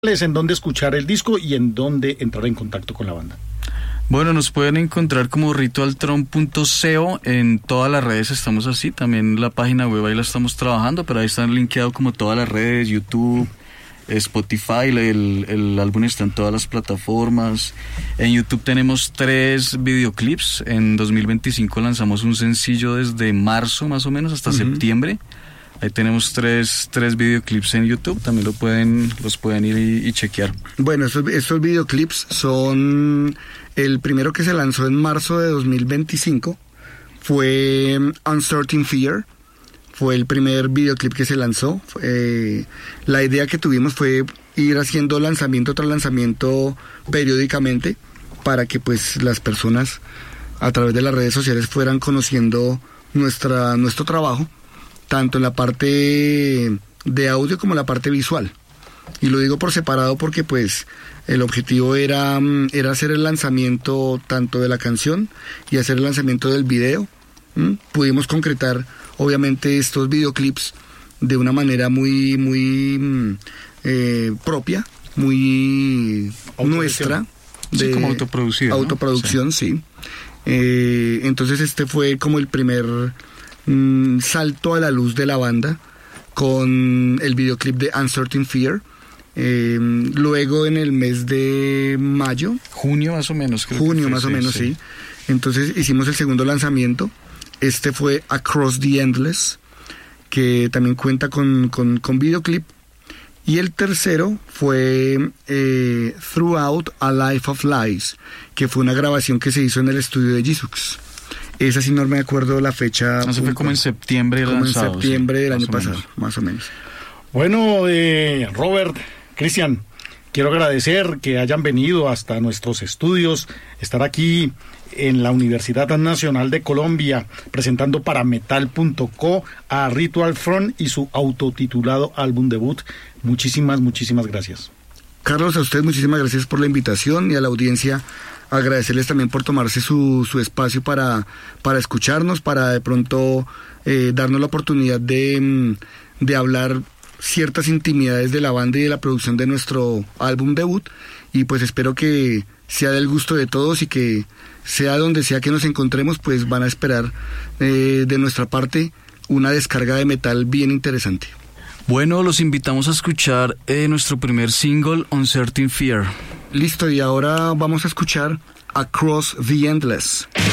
en dónde escuchar el disco y en dónde entrar en contacto con la banda. Bueno, nos pueden encontrar como ritualtron.co en todas las redes, estamos así, también la página web ahí la estamos trabajando, pero ahí están linkeados como todas las redes, YouTube, Spotify, el álbum está en todas las plataformas. En YouTube tenemos 3 videoclips, en 2025 lanzamos un sencillo desde marzo más o menos hasta septiembre. Ahí tenemos tres videoclips en YouTube, también los pueden ir y chequear. Bueno, esos videoclips son... El primero que se lanzó en marzo de 2025 fue Uncertain Fear, fue el primer videoclip que se lanzó. La idea que tuvimos fue ir haciendo lanzamiento tras lanzamiento periódicamente para que pues las personas a través de las redes sociales fueran conociendo nuestro trabajo, tanto en la parte de audio como en la parte visual. Y lo digo por separado porque pues el objetivo era hacer el lanzamiento tanto de la canción y hacer el lanzamiento del video. Pudimos concretar obviamente estos videoclips de una manera muy propia, muy nuestra. Sí, como autoproducida. Autoproducción, ¿no? Sí. Entonces este fue como el primer salto a la luz de la banda con el videoclip de Uncertain Fear. Luego en el mes de mayo, junio más o menos, sí. Entonces hicimos el segundo lanzamiento. Este fue Across the Endless, que también cuenta con videoclip. Y el tercero fue Throughout a Life of Lies, que fue una grabación que se hizo en el estudio de Jesus. Esa sí no me acuerdo la fecha. Eso fue como en septiembre del año pasado, más o menos. Bueno, Robert, Cristian, quiero agradecer que hayan venido hasta nuestros estudios, estar aquí en la Universidad Nacional de Colombia, presentando para Metal.co a Ritual Front y su autotitulado álbum debut. Muchísimas gracias. Carlos, a usted muchísimas gracias por la invitación y a la audiencia agradecerles también por tomarse su espacio para escucharnos, para de pronto darnos la oportunidad de hablar ciertas intimidades de la banda y de la producción de nuestro álbum debut, y pues espero que sea del gusto de todos y que sea donde sea que nos encontremos, pues van a esperar de nuestra parte una descarga de metal bien interesante. Bueno, los invitamos a escuchar nuestro primer single, Uncertain Fear. Listo, y ahora vamos a escuchar Across the Endless.